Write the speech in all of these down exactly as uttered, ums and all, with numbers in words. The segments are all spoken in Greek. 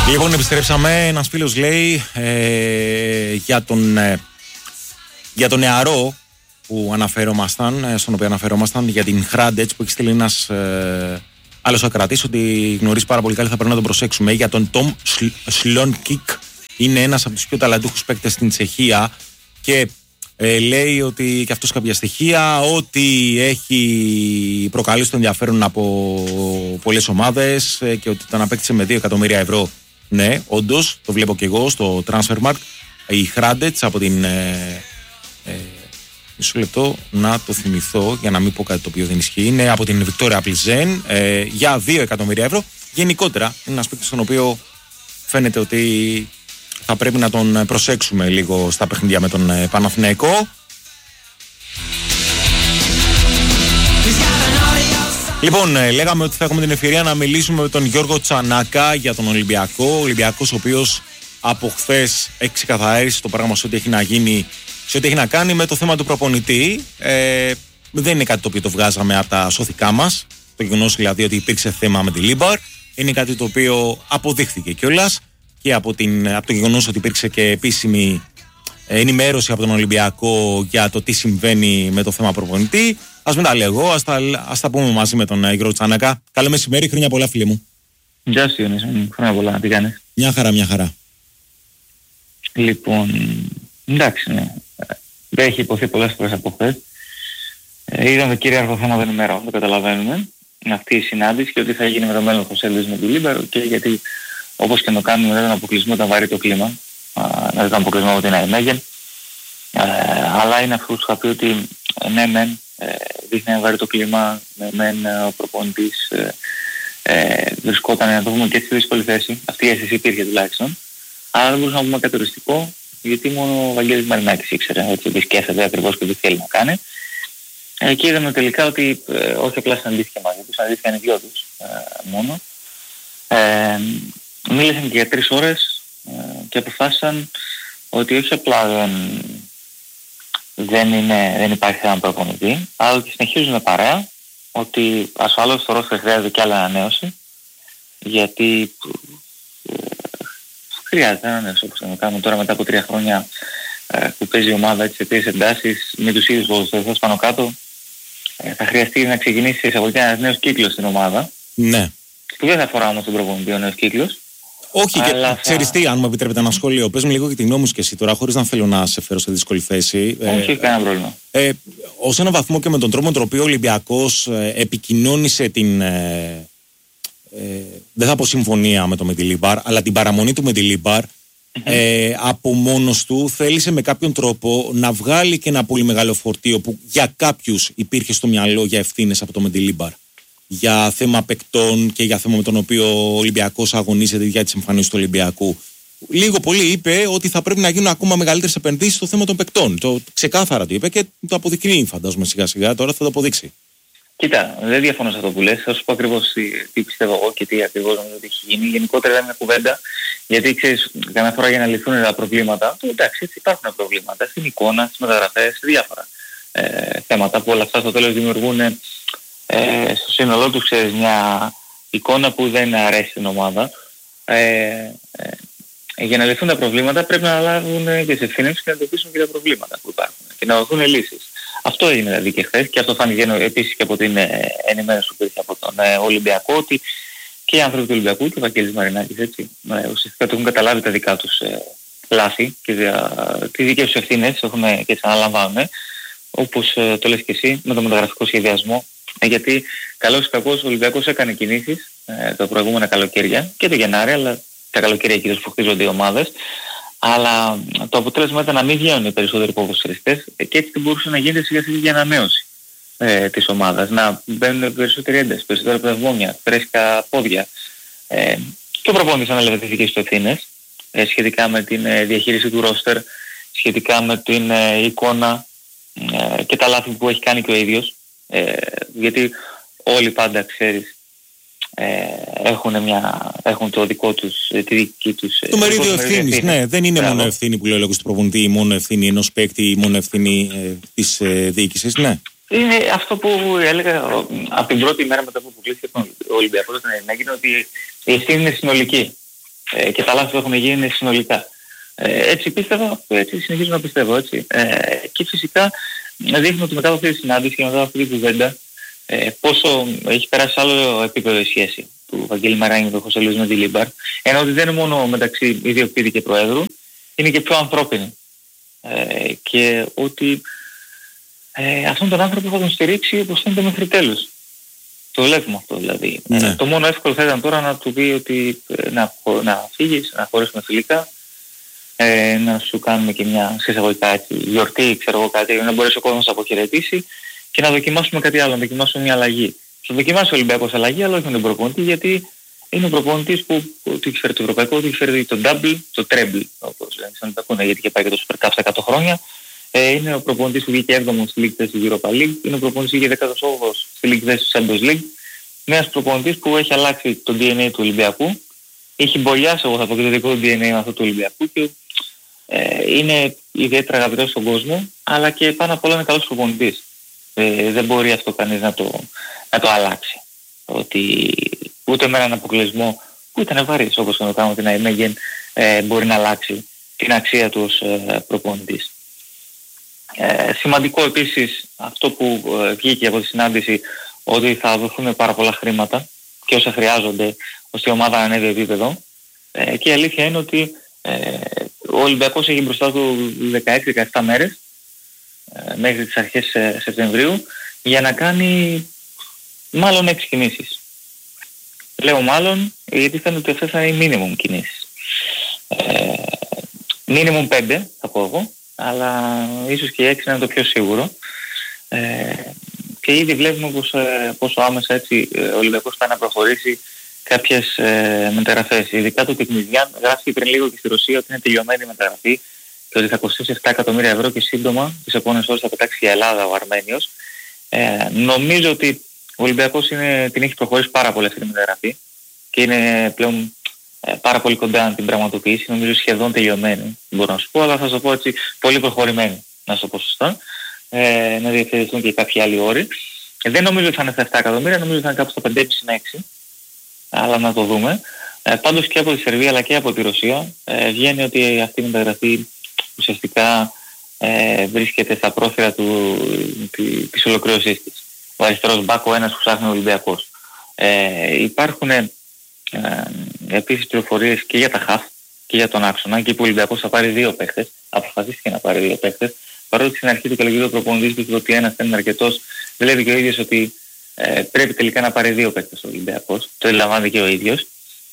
Λοιπόν, επιστρέψαμε. Ένας φίλος λέει ε, για, τον, ε, για τον νεαρό που αναφερόμασταν, στον οποίο αναφερόμασταν, για την Χράντετς που έχει στείλει ένας ε, άλλος ακρατής, ότι γνωρίζει πάρα πολύ καλά, θα πρέπει να τον προσέξουμε. Για τον Τόμ Σλόνκικ, είναι ένας από τους πιο ταλαντούχους παίκτες στην Τσεχία και ε, λέει ότι και αυτός κάποια στοιχεία, ότι έχει προκαλέσει το ενδιαφέρον από πολλές ομάδες ε, και ότι τον απέκτησε με δύο εκατομμύρια ευρώ. Ναι, όντως, το βλέπω και εγώ στο Transfermarkt. Η Χράντετς από την... Ε, ε, μισό λεπτό να το θυμηθώ για να μην πω κάτι το οποίο δεν ισχύει. Είναι από την Βικτόρια Πλιζέν ε, για δύο εκατομμύρια ευρώ. Γενικότερα είναι ένας παίκτης στον οποίο φαίνεται ότι θα πρέπει να τον προσέξουμε λίγο στα παιχνίδια με τον ε, Παναθηναϊκό. Λοιπόν, ε, λέγαμε ότι θα έχουμε την ευκαιρία να μιλήσουμε με τον Γιώργο Τσανάκα για τον Ολυμπιακό. Ο Ολυμπιακός ο οποίος από χθες έχει ξεκαθαρίσει το πράγμα σε ό,τι έχει να γίνει, σε ό,τι έχει να κάνει με το θέμα του προπονητή. Ε, δεν είναι κάτι το οποίο το βγάζαμε από τα σωθικά μας. Το γεγονός δηλαδή ότι υπήρξε θέμα με τη Λίμπαρ. Είναι κάτι το οποίο αποδείχθηκε κιόλας και από, την, από το γεγονός ότι υπήρξε και επίσημη ενημέρωση από τον Ολυμπιακό για το τι συμβαίνει με το θέμα προπονητή. Ας μην τα λέω εγώ, ας τα, ας τα πούμε μαζί με τον Γιώργο Τσανάκα. Καλό μεσημέρι, χρόνια πολλά φίλε μου. Γεια σου Ιωνίση, χρόνια πολλά, τι κάνεις? Μια χαρά, μια χαρά. Λοιπόν, εντάξει, ναι. Δεν έχει υποθεί πολλές φορές από χθες. Ε, ήταν το κυρίαρχο θέμα των ημερών, το καταλαβαίνουμε. Αυτή η συνάντηση και ότι θα γίνει με το μέλλον Χωσέλης με τη Λίμπαρο και γιατί όπως και να το κάνουμε μετά τον αποκλεισμό ήταν βαρύ το κλίμα. Να τον αποκλεισμό από την Αϊμέγεν. Αλλά είναι αυτό που σου είχα πει ότι ναι μεν ε, δείχνει ένα βαρύ το κλίμα, ναι μεν ο προπονητής ε, ε, βρισκόταν να το πούμε και στη δύσκολη θέση. Αυτή η αίσθηση υπήρχε τουλάχιστον. Αλλά δεν μπορούσαμε να πούμε κατοριστικό, γιατί μόνο ο Βαγγέλης Μαρινάκης ήξερε έτσι, τι σκέφτεται ακριβώς και τι θέλει να κάνει. Ε, και είδαμε τελικά ότι ε, όχι απλά συναντήθηκε μαζί τους, συναντήθηκαν οι δυο τους ε, μόνο. Ε, μίλησαν και για τρεις ώρες ε, και αποφάσισαν ότι όχι απλά δεν, δεν, είναι, δεν υπάρχει έναν προπονητή, αλλά ότι συνεχίζουν παρέα, ότι ασφαλώς το ρόστερ χρειάζεται και άλλη ανανέωση, γιατί ε, χρειάζεται ανανέωση όπως θα το κάνουμε τώρα μετά από τρία χρόνια ε, που παίζει η ομάδα έτσι, σε τρεις εντάσεις με τους ίδιους ποδοσφαιριστές πάνω κάτω. Ε, θα χρειαστεί να ξεκινήσει εισαγωγικά ένας νέος κύκλος στην ομάδα. Ναι. Που δεν θα αφορά όμως τον προπονητή ο νέος κύκλος. Όχι, και θα... ξέρεις τι, αν μου επιτρέπετε ένα σχόλιο, πες μου λίγο και τη γνώμη σου και εσύ τώρα, χωρίς να θέλω να σε φέρω σε δύσκολη θέση. Όχι, έχει ε, κανένα πρόβλημα. Ε, ως έναν βαθμό και με τον τρόπο με τον οποίο ο Ολυμπιακός ε, επικοινώνησε την. Ε, ε, δεν θα πω συμφωνία με το Μεντιλίμπαρ, αλλά την παραμονή του Μεντιλίμπαρ. Mm-hmm. Ε, από μόνος του θέλησε με κάποιον τρόπο να βγάλει και ένα πολύ μεγάλο φορτίο που για κάποιους υπήρχε στο μυαλό για ευθύνες από το Μεντιλίμπαρ. Για θέμα παικτών και για θέμα με τον οποίο ο Ολυμπιακός αγωνίζεται για τις εμφανίσεις του Ολυμπιακού. Λίγο πολύ είπε ότι θα πρέπει να γίνουν ακόμα μεγαλύτερες επενδύσεις στο θέμα των παικτών. Το ξεκάθαρα το είπε και το αποδεικνύει, φαντάζομαι σιγά σιγά. Τώρα θα το αποδείξει. Κοίτα, δεν διαφωνώ σε αυτό που λες. Θα σου πω ακριβώς τι, τι πιστεύω εγώ και τι ακριβώς νομίζω ότι έχει γίνει. Γενικότερα είναι μια κουβέντα, γιατί ξέρεις, καμιά φορά για να λυθούν τα προβλήματα, το, εντάξει, έτσι υπάρχουν προβλήματα στην εικόνα, στις μεταγραφές, σε διάφορα ε, θέματα που όλα αυτά στο τέλος δημιουργούν ε, στο σύνολό τους, ξέρεις, μια εικόνα που δεν αρέσει στην ομάδα. Ε, ε, για να λυθούν τα προβλήματα πρέπει να λάβουν και τις ευθύνες και να εντοπίσουν και τα προβλήματα που υπάρχουν και να δοθούν λύσεις. Αυτό έγινε δηλαδή και χθες και αυτό φάνηκε επίσης και από την ενημέρωση που υπήρχε από τον ε, Ολυμπιακό, ότι και οι άνθρωποι του Ολυμπιακού και ο Βαγγέλης Μαρινάκης έτσι, ε, ουσιαστικά το έχουν καταλάβει τα δικά τους ε, λάθη και ε, τις δικές τους ευθύνες έχουν και τις αναλαμβάνουν, όπως ε, το λες και εσύ, με το μεταγραφικό σχεδιασμό. Ε, γιατί καλώς ή κακώς ο Ολυμπιακός έκανε κινήσεις ε, τα προηγούμενα καλοκαίρια και το Γενάρη, αλλά τα καλοκαίρια κυρίως που χτίζονται οι ομάδες. Αλλά το αποτέλεσμα ήταν να μην βγαίνουν οι περισσότεροι ποδοσφαιριστές και έτσι δεν μπορούσε να γίνεται σιγά σιγά η ανανέωση ε, της ομάδας. Να μπαίνουν περισσότεροι ένταση, περισσότερα πνευμόνια, φρέσκα πόδια. Ε, και ο προπονητής ανέλαβε τις δικές του ευθύνες ε, σχετικά με την ε, διαχείριση του ρόστερ, σχετικά με την ε, εικόνα ε, και τα λάθη που έχει κάνει και ο ίδιος. Ε, γιατί όλοι πάντα, ξέρεις, Ε, έχουν, μια, έχουν το δικό τους, τη δική τους... Το μερίδιο ευθύνης, ναι. Δεν είναι Μπράβο. μόνο ευθύνη που λέει ο λόγος του προπονητή ή μόνο ευθύνη ενός παίκτη ή μόνο ευθύνη ε, της ε, διοίκησης, ναι. Είναι αυτό που έλεγα από την πρώτη μέρα μετά που αποκλείστηκε ο Ολυμπιακός στην Αϊμέγεν, ότι η ευθύνη είναι συνολική. ε, και τα λάθη που έχουν γίνει είναι συνολικά. Ε, έτσι πίστευα, έτσι συνεχίζω να πιστεύω, έτσι. Ε, και φυσικά δείχνει ότι μετά από αυτή τη συνάντηση και μετά από αυτή την κουβέντα, ε, πόσο έχει περάσει σε άλλο επίπεδο η σχέση του Βαγγέλη Μαράνη με τον Χωσέ Λουίς Μεντιλίμπαρ, ενώ ότι δεν είναι μόνο μεταξύ ιδιοκτήτη και προέδρου, είναι και πιο ανθρώπινη. Ε, και ότι ε, αυτόν τον άνθρωπο θα τον στηρίξει όπως φαίνεται μέχρι τέλους. Το βλέπουμε αυτό δηλαδή. Ναι. Ε, το μόνο εύκολο θα ήταν τώρα να του πει ότι ε, να, να φύγεις, να χωρίσουμε φιλικά, ε, να σου κάνουμε και μια συσσαγωγικά έτσι, γιορτή, ξέρω εγώ κάτι, να μπορέσει ο κόσμος να αποχαιρετήσει και να δοκιμάσουμε κάτι άλλο, να δοκιμάσουμε μια αλλαγή. Θα δοκιμάσει ο Ολυμπιακός αλλαγή, αλλά όχι με τον προπονητή, γιατί είναι ο προπονητής που του έχει φέρει το ευρωπαϊκό, του έχει φέρει το double, το treble, όπως λένε στον Ολυμπιακό, γιατί είχε πάει και το Super Cup στα εκατό χρόνια. Ε, είναι ο προπονητής που βγήκε έβδομος στη League της Europa League, είναι ο προπονητής που βγήκε δέκατος όγδοος στη League της Champions League. Ένας προπονητής που έχει αλλάξει το ντι εν έι του Ολυμπιακού, έχει μπολιάσει, εγώ θα πω, και το δικό του ντι εν έι με αυτό του Ολυμπιακού και ε, είναι ιδιαίτερα αγαπητός στον κόσμο, αλλά και πάνω απ' όλα είναι καλός προπονητής. Ε, δεν μπορεί αυτό κανείς να το, να το αλλάξει. Ότι ούτε με έναν αποκλεισμό που ήταν βαρύς, όπως το κάνουμε την Αϊμέγεν, ε, μπορεί να αλλάξει την αξία του ως ε, προπονητής. Ε, σημαντικό επίσης αυτό που ε, βγήκε από τη συνάντηση, ότι θα δοθούν πάρα πολλά χρήματα και όσα χρειάζονται ώστε η ομάδα να ανέβει επίπεδο. Ε, και η αλήθεια είναι ότι ε, ο Ολυμπιακός έχει μπροστά του δεκαέξι δεκαεπτά μέρες ε, μέχρι τις αρχές ε, Σεπτεμβρίου για να κάνει μάλλον έξι κινήσεις. Λέω μάλλον γιατί φαίνεται ότι αυτές θα είναι οι minimum κινήσεις. Ε, minimum πέντε θα πω εγώ, αλλά ίσως και έξι να είναι το πιο σίγουρο. Ε, και ήδη βλέπουμε πως, ε, πόσο άμεσα έτσι ε, ο Ολυμπιακός θα να προχωρήσει κάποιες ε, μεταγραφές. Ειδικά το Τεκνιδιάν γράφει πριν λίγο και στη Ρωσία ότι είναι τελειωμένη η μεταγραφή και ότι θα κοστίσει επτά εκατομμύρια ευρώ και σύντομα τις επόμενες ώρες θα πετάξει η Ελλάδα ο Αρμένιος. Ε, νομίζω ότι ο Ολυμπιακός είναι, την έχει προχωρήσει πάρα πολύ αυτή τη μεταγραφή και είναι πλέον ε, πάρα πολύ κοντά να την πραγματοποιήσει. Νομίζω σχεδόν τελειωμένη, μπορώ να σου πω, αλλά θα σου πω έτσι πολύ προχωρημένη, να σου πω σωστά. Ε, να διευθετηθούν και κάποιοι άλλοι όροι. Ε, δεν νομίζω ότι θα είναι στα επτά εκατομμύρια, νομίζω ότι θα είναι κάπου στα πέντε κόμμα πέντε με έξι. Αλλά να το δούμε. Ε, πάντως και από τη Σερβία αλλά και από τη Ρωσία ε, βγαίνει ότι αυτή η μεταγραφή ουσιαστικά ε, βρίσκεται στα πρόθυρα του, τη, της ολοκλήρωσής της. Ο αριστερός μπακ, ο ένας που ψάχνει ο Ολυμπιακός. Ε, υπάρχουν ε, επίσης πληροφορίες και για τα χαφ και για τον άξονα, και που ο Ολυμπιακός θα πάρει δύο παίχτες, αποφασίστηκε να πάρει δύο παίχτες. Παρότι στην αρχή του καλοκαιριού ο προπονητής του ότι ένας δεν είναι αρκετός, βλέπει και ο ίδιος ότι ε, πρέπει τελικά να πάρει δύο παίκτες ο Ολυμπιακός. Το ελαμβάνει και ο ίδιος.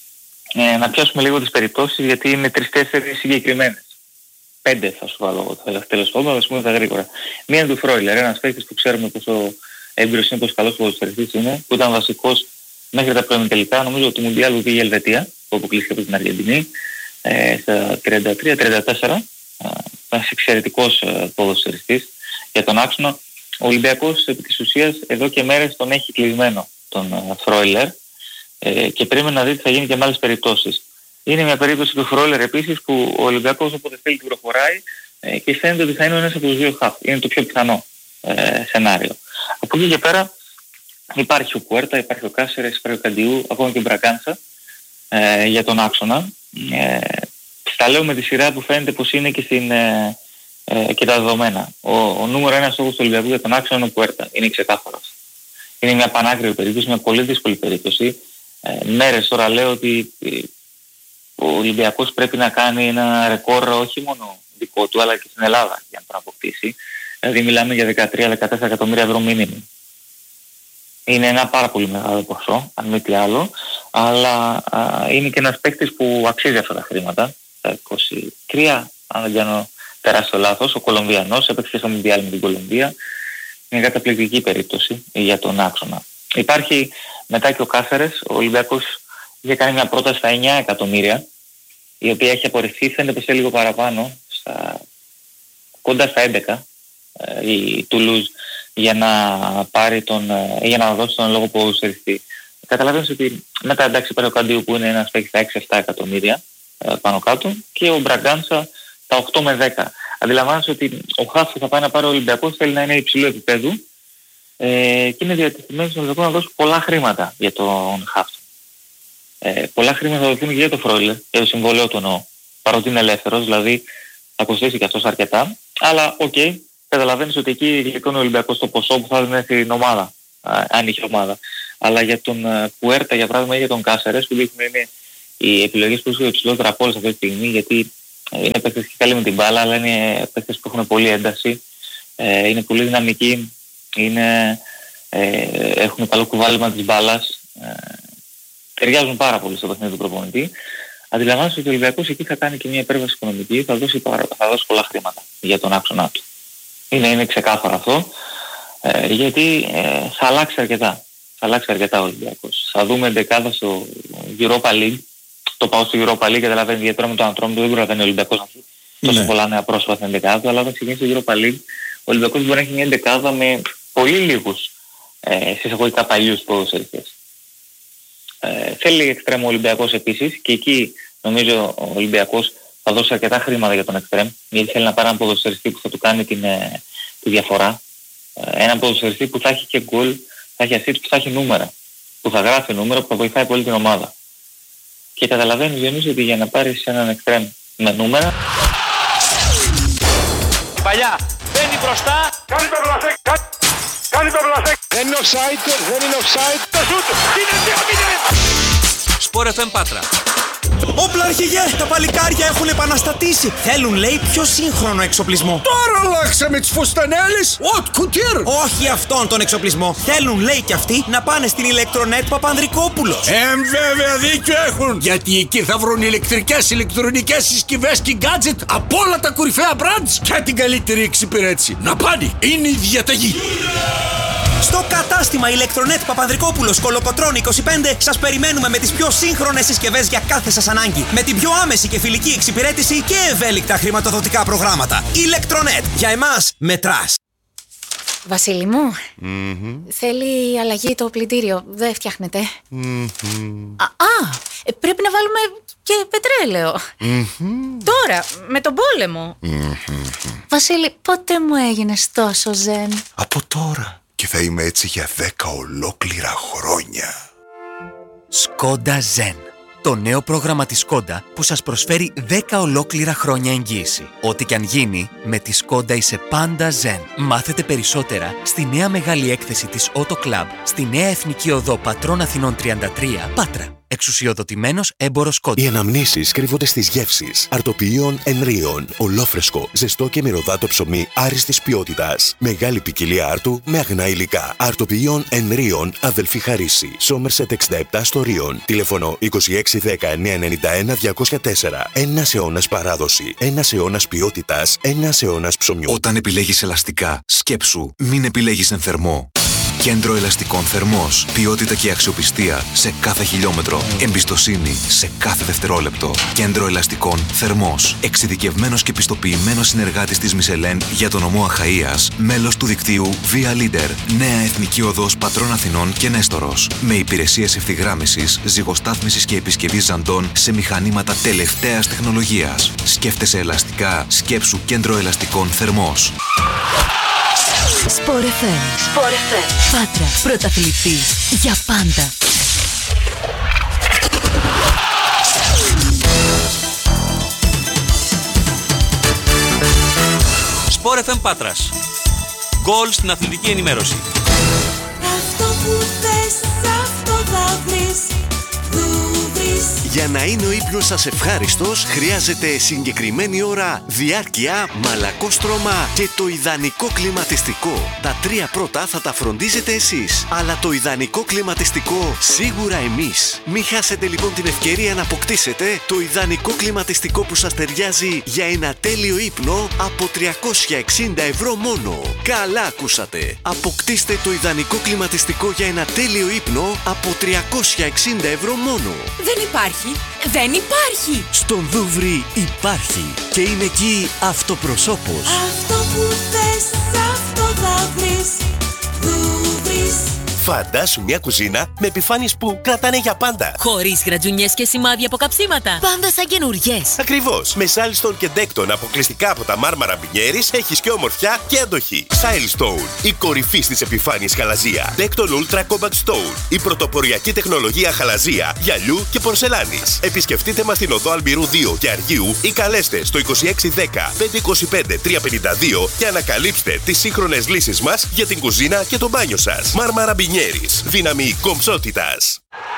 Ε, να πιάσουμε λίγο τις περιπτώσεις, γιατί είναι τρεις-τέσσερις συγκεκριμένες. Πέντε θα σου βάλω εγώ τέλος πάντων, ας πούμε τα γρήγορα. Μία είναι του Φρόιλερ, ένας παίκτης που ξέρουμε πόσο έμπειρος είναι, πόσο καλός ποδοσφαιριστής είναι, που ήταν βασικός μέχρι τα πρώην τελικά, νομίζω ότι το Μουντιάλ που πήγε η Ελβετία, που αποκλείστηκε από την Αργεντινή, ε, στα τριάντα τρία τριάντα τέσσερα. Ένας εξαιρετικός ποδοσφαιριστής για τον άξονα. Ο Ολυμπιακός επί της ουσίας εδώ και μέρες τον έχει κλεισμένο τον Φρόιλερ ε, και πρέπει να δει τι θα γίνει και με άλλες περιπτώσεις. Είναι μια περίπτωση του Φρόιλερ επίσης που ο Ολυμπιακός όποτε θέλει την προχωράει ε, και φαίνεται ότι θα είναι ένας από τους δύο χαφ. Είναι το πιο πιθανό ε, σενάριο. Από εκεί και πέρα υπάρχει ο Πουέρτα, υπάρχει ο Κάσερες, υπάρχει ο Καντιού, ακόμα και ο Μπραγκάνσα ε, για τον άξονα. Ε, τα λέω με τη σειρά που φαίνεται πως είναι και, στην, ε, ε, και τα δεδομένα. Ο, ο νούμερο ένας στόχος του Ολυμπιακού για τον άξονα είναι ο Πουέρτα. Είναι ξεκάθαρος. Είναι μια πανάκριβη περίπτωση, μια πολύ δύσκολη περίπτωση. Ε, μέρες τώρα λέω ότι ε, ο Ολυμπιακός πρέπει να κάνει ένα ρεκόρ όχι μόνο δικό του αλλά και στην Ελλάδα για να τον αποκτήσει. Δηλαδή μιλάμε για δεκατρία με δεκατέσσερα εκατομμύρια ευρώ μήνυμη. Είναι ένα πάρα πολύ μεγάλο ποσό, αν μη τι άλλο, αλλά α, είναι και ένας παίκτης που αξίζει αυτά τα χρήματα. Τα είκοσι τρία, αν δεν κάνω τεράστιο λάθος, ο Κολομβιανός έπαιξε στο Μουντιάλ με την Κολομβία. Είναι καταπληκτική περίπτωση για τον άξονα. Υπάρχει μετά και ο Κάσερες, ο Ολυμπιακός είχε κάνει μια πρόταση στα εννιά εκατομμύρια, η οποία έχει απορριφθεί, φαίνεται πως είναι λίγο παραπάνω, στα, κοντά στα έντεκα, ε, η Τουλούζ, για να πάρει τον, για να δώσει τον λόγο ποδοσφαιριστή. Καταλαβαίνεις ότι μετά εντάξει υπάρχει ο Καντίου που είναι ένας παίκτης στα έξι επτά εκατομμύρια ε, πάνω κάτω και ο Μπραγκάνσα τα οκτώ με δέκα. Αντιλαμβάνεσαι ότι ο χαφ που θα πάει να πάρει ο Ολυμπιακός θέλει να είναι υψηλού επίπεδου ε, και είναι διατεθειμένος στον Ολυμπιακό να δώσει πολλά χρήματα για τον χαφ. Ε, πολλά χρήματα θα δοθούν και για το Φρόιλερ, για το συμβόλαιο του εννοώ. Παρότι είναι ελεύθερος, δηλαδή θα κοστίσει και αυτός αρκετά. Αλλά οκ, okay, καταλαβαίνεις ότι εκεί γλιτώνει ο Ολυμπιακός το ποσό που θα δίνει στην ομάδα, αν είχε ομάδα. Αλλά για τον Πουέρτα, για παράδειγμα, ή για τον Κάσερες, που δείχνουν είναι οι επιλογές που είναι υψηλότερα από όλες αυτή τη στιγμή, γιατί είναι παίκτες και καλοί με την μπάλα, αλλά είναι παίκτες που έχουν πολύ ένταση, ε, είναι πολύ δυναμικοί, είναι, ε, έχουν καλό κουβάλιμα της μπάλας, ε, ταιριάζουν πάρα πολύ στο παιχνίδι του προπονητή. Αντιλαμβάνεσαι ότι ο Ολυμπιακός εκεί θα κάνει και μια υπέρβαση οικονομική, θα δώσει, θα δώσει πολλά χρήματα για τον άξονά του. Είναι, είναι ξεκάθαρο αυτό, ε, γιατί ε, θα αλλάξει αρκετά. Θα αλλάξει αρκετά ο Ολυμπιακός. Θα δούμε εντεκάδα στο Europa League. Το πάω στο Europa League, καταλαβαίνει, γιατί τώρα με τον Ατρόμητο δεν προλαβαίνει ο Ολυμπιακός να έχει τόσο πολλά νέα πρόσωπα στην εντεκάδα, αλλά όταν ξεκινήσει το Europa League, ο Ολυμπιακός μπορεί να έχει μια εντεκάδα με πολύ λίγους ε, συσσαγωγικά παλιούς ποδοσφαιριστές. Ε, θέλει εξτρέμ ο Ολυμπιακός επίσης, και εκεί νομίζω ο Ολυμπιακός θα δώσει αρκετά χρήματα για τον εξτρέμ, γιατί θέλει να πάρει έναν ποδοσφαιριστή που θα του κάνει την, ε, τη διαφορά. Ε, έναν ποδοσφαιριστή που θα έχει και γκολ, θα έχει ασίτ, που θα έχει νούμερα, που θα γράφει νούμερα, που θα βοηθάει πολύ την ομάδα. Και καταλαβαίνεις, Διονύση, ότι για να πάρεις έναν εξτρέμ με νούμερα... Η παλιά μπαίνει μπροστά, κάνει το βλασέκ, κάνει το βλασέκ. Δεν είναι offside, δεν είναι offside. Το σούτ, είναι δύο μηδέν. Σπορ εφ εμ Πάτρα. Όπλα αρχηγέ, τα παλικάρια έχουν επαναστατήσει. Θέλουν, λέει, πιο σύγχρονο εξοπλισμό. Τώρα αλλάξαμε τις φουστανέλες. Οτ κουτίρ. Όχι αυτόν τον εξοπλισμό. Θέλουν, λέει, κι αυτοί να πάνε στην Ηλεκτρονέτ Παπανδρικόπουλος. Εμ, βέβαια δίκιο έχουν. Γιατί εκεί θα βρουν ηλεκτρικές, ηλεκτρονικές συσκευές και γκάτζετ από όλα τα κορυφαία μπραντς και την καλύτερη εξυπηρέτηση. Να πάνε, είναι η διαταγή. Στο κατάστημα Ηλεκτρονέτ Παπανδρικόπουλος Κολοκοτρώνη είκοσι πέντε σας περιμένουμε με τις πιο σύγχρονες συσκευές για κάθε σας ανάγκη. Με την πιο άμεση και φιλική εξυπηρέτηση και ευέλικτα χρηματοδοτικά προγράμματα. Ηλεκτρονέτ. Για εμάς μετράς. Βασίλη μου, mm-hmm. θέλει αλλαγή το πλυντήριο. Δεν φτιάχνεται. Mm-hmm. Α, α, πρέπει να βάλουμε και πετρέλαιο. Mm-hmm. Τώρα, με τον πόλεμο. Mm-hmm. Βασίλη, πότε μου έγινες τόσο ζεν? Από τώρα. Και θα είμαι έτσι για δέκα ολόκληρα χρόνια. Skoda Zen. Το νέο πρόγραμμα της Skoda που σας προσφέρει δέκα ολόκληρα χρόνια εγγύηση. Ό,τι κι αν γίνει, με τη Skoda είσαι πάντα Zen. Μάθετε περισσότερα στη νέα μεγάλη έκθεση της Auto Club, στη νέα Εθνική Οδό Πατρών Αθηνών τριάντα τρία, Πάτρα. Εξουσιοδοτημένος έμπορος Skoda. Οι αναμνήσεις κρύβονται στις γεύσεις. Αρτοποιείων Ενρίων. Ολόφρεσκο, ζεστό και μυρωδάτο ψωμί άριστης ποιότητας. Μεγάλη ποικιλία άρτου με αγνά υλικά. Αρτοποιείων Ενρίων, αδελφή Χαρίση. Σόμερσετ εξήντα επτά στο Ρίον. Τηλεφωνό είκοσι έξι δέκα εννιακόσια ενενήντα ένα διακόσια τέσσερα. Ένας αιώνας παράδοση. Ένας αιώνας ποιότητας. Ένας αιώνας ψωμιού. Όταν επιλέγεις ελαστικά, σκέψου, μην επιλέγεις εν θερμό. Κέντρο Ελαστικών Θερμός. Ποιότητα και αξιοπιστία σε κάθε χιλιόμετρο. Εμπιστοσύνη σε κάθε δευτερόλεπτο. Κέντρο Ελαστικών Θερμός. Εξειδικευμένος και πιστοποιημένος συνεργάτης της Μισελέν για τον νομό Αχαΐας. Μέλος του δικτύου Via Leader. Νέα Εθνική Οδός Πατρών Αθηνών και Νέστορος. Με υπηρεσίες ευθυγράμμισης, ζυγοστάθμισης και επισκευής ζαντών σε μηχανήματα τελευταίας τεχνολογίας. Σκέφτεσαι ελαστικά. Σκέψου Κέντρο Ελαστικών Θερμός. Σπορ εφ εμ. Σπορ εφ εμ. Πάτρα. Πρωταθλητής για πάντα. Σπορ εφ εμ Πάτρας. Γκολ στην αθλητική ενημέρωση. Αυτό που θες, αυτό θα βρεις. Για να είναι ο ύπνος σας ευχάριστος, χρειάζεται συγκεκριμένη ώρα, διάρκεια, μαλακό στρώμα και το ιδανικό κλιματιστικό. Τα τρία πρώτα θα τα φροντίζετε εσείς, αλλά το ιδανικό κλιματιστικό σίγουρα εμείς. Μην χάσετε λοιπόν την ευκαιρία να αποκτήσετε το ιδανικό κλιματιστικό που σας ταιριάζει για ένα τέλειο ύπνο από τριακόσια εξήντα ευρώ μόνο. Καλά ακούσατε! Αποκτήστε το ιδανικό κλιματιστικό για ένα τέλειο ύπνο από τριακόσια εξήντα ευρώ μόνο. Δεν υπάρχει! Δεν υπάρχει! Στον Δούβρι υπάρχει και είναι εκεί αυτοπροσώπος. Αυτό που θες, αυτό θα βρεις. Δούβρις. Φαντάσου μια κουζίνα με επιφάνειες που κρατάνε για πάντα. Χωρίς γρατζουνιές και σημάδια από καψίματα. Πάντα σαν καινούριες. Ακριβώς. Με Silestone και Decton αποκλειστικά από τα μάρμαρα Μπινιέρης έχεις και ομορφιά και αντοχή. Silestone, η κορυφή στις επιφάνειες χαλαζία. Decton Ultra Combat Stone, η πρωτοποριακή τεχνολογία χαλαζία, γυαλιού και πορσελάνης. Επισκεφτείτε μας στην οδό Αλμπυρού δύο και Αργίου ή καλέστε στο είκοσι έξι δέκα πεντακόσια είκοσι πέντε τριακόσια πενήντα δύο και ανακαλύψτε τις σύγχρονες λύσεις μας για την κουζίνα και το μπάνιο σας. Μάρμαρα Μπινιέρης, δύναμη κομψότητας.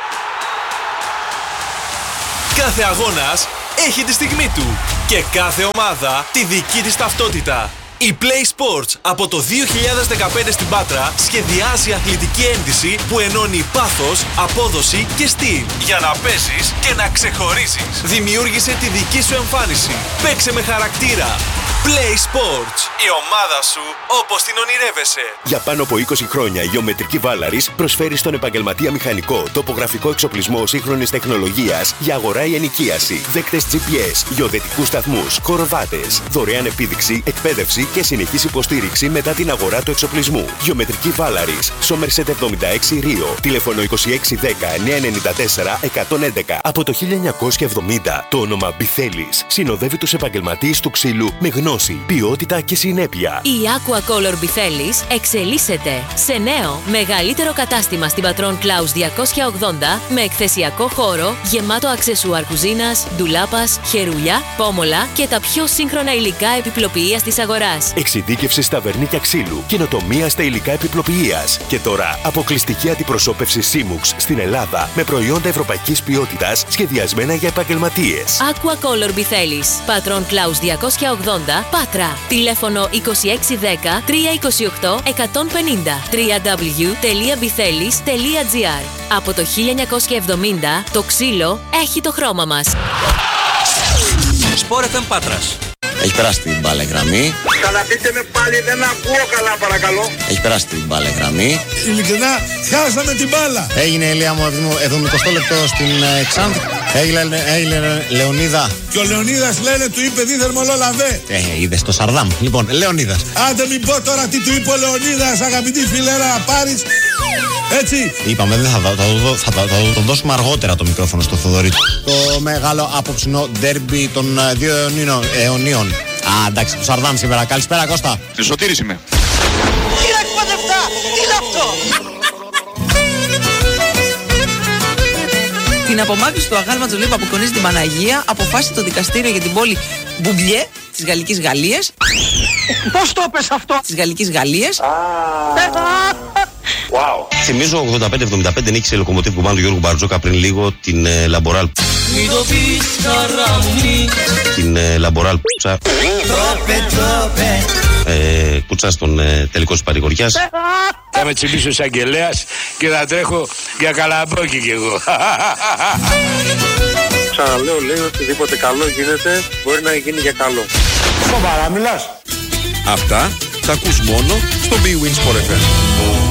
Κάθε αγώνας έχει τη στιγμή του και κάθε ομάδα τη δική της ταυτότητα. Η Play Sports από το δύο χιλιάδες δεκαπέντε στην Πάτρα σχεδιάζει αθλητική ένδυση που ενώνει πάθος, απόδοση και στυλ για να παίζεις και να ξεχωρίζεις. Δημιούργησε τη δική σου εμφάνιση. Παίξε με χαρακτήρα. Play Sports. Η ομάδα σου όπως την ονειρεύεσαι. Για πάνω από είκοσι χρόνια η Γεωμετρική Βάλαρης προσφέρει στον επαγγελματία μηχανικό τοπογραφικό εξοπλισμό σύγχρονης τεχνολογίας για αγορά ή ενοικίαση, δέκτες τζι πι ες, γεωδετικούς σταθμούς, κοροβάτες, δωρεάν επίδειξη, εκπαίδευση και συνεχής υποστήριξη μετά την αγορά του εξοπλισμού. Γεωμετρική Βάλαρης, Somerset εβδομήντα έξι Ρίο, τηλέφωνο είκοσι έξι δέκα εννιακόσια ενενήντα τέσσερα εκατόν έντεκα. Από το χίλια εννιακόσια εβδομήντα το όνομα Μπιθέλης συνοδεύει τους επαγγελματίες του ξύλου με γνώση, ποιότητα και συνέπεια. Η Aquacolor Μπιθέλης εξελίσσεται σε νέο, μεγαλύτερο κατάστημα στην Πατρών Κλάους διακόσια ογδόντα με εκθεσιακό χώρο γεμάτο αξεσουάρ κουζίνας, ντουλάπας, χερούλια, πόμολα και τα πιο σύγχρονα υλικά επιπλοποιείας της αγοράς. Εξειδίκευση στα βερνίκια ξύλου, καινοτομία στα υλικά επιπλοποιείας. Και τώρα αποκλειστική αντιπροσώπευση Simux στην Ελλάδα με προϊόντα ευρωπαϊκής ποιότητας σχεδιασμένα για επαγγελματίες. Aquacolor Μπιθέλης, Πατρών Κλάους διακόσια ογδόντα, Πάτρα. Τηλέφωνο είκοσι έξι δέκα τριακόσια είκοσι οκτώ εκατόν πενήντα. double-u double-u double-u τελεία μπιθέλης τελεία τζι άρ. Από το χίλια εννιακόσια εβδομήντα το ξύλο έχει το χρώμα μας. Sport εφ εμ Πάτρας. Έχει περάσει την μπάλα γραμμή. Ξαναπείτε με πάλι, δεν ακούω καλά παρακαλώ. Έχει περάσει την μπάλα γραμμή. Ειλικρινά, χάσαμε την μπάλα. Έγινε Ηλία μου εβδομηκοστό λεπτό στην Ξάνθη. Έγινε, έγινε Λεωνίδα. Και ο Λεωνίδας λένε του είπε δίθερμο λόλαβε. Ε, είδες το Σαρδάμ. Λοιπόν, Λεωνίδας. Άντε μην πω τώρα τι του είπε ο Λεωνίδας, αγαπητή φιλέρα, να πάρεις. Έτσι. Είπαμε, δεν θα, θα, θα, θα, θα, θα το δώσουμε αργότερα το μικρόφωνο στο Θοδωρή. Το μεγάλο απόψινο ντέρμπι των δύο αιωνίων. αιωνίων. Α, εντάξει, του Σαρδάμ σήμερα. Καλησπέρα, Κώστα. Σωτήρης είμαι. Κύριε εκπαιδευτά, τι είναι αυτό? Την απομάκρυνση του αγάλματος λέει που αποκονίζει την Παναγία αποφάσισε το δικαστήριο για την πόλη Μπουμπλιέ της Γαλλικής Γαλλίας. Πώς το έπες αυτό? Της Γαλλικής Γαλλίας. Wow. Θυμίζω ογδόντα πέντε εβδομήντα πέντε νίκησε η Λοκομοτίβ Κουμάν του Γιώργου Μπαρτζόκα πριν λίγο την ε, Λαμποράλ. Μην το πεις χαρά μου μη. Την ε, Λαμποράλ Κούτσα. Τρόπε, τρόπε. Ε, Κούτσα στον ε, τελικό της παρηγοριάς. Θα με τσιμπήσω ως αγγελέας και θα τρέχω για καλαμπόκι κι εγώ. Ξαναλέω, λέει οτιδήποτε καλό γίνεται μπορεί να γίνει για καλό. Σοβαρά μιλάς? Αυτά θα ακούς μόνο στο Big Win Sport εφ εμ.